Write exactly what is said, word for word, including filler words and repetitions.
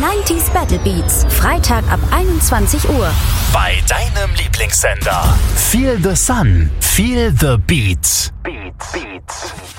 neunziger Battle Beats. Freitag ab einundzwanzig Uhr. Bei deinem Lieblingssender. Feel the Sun. Feel the Beats. Beats. Beats.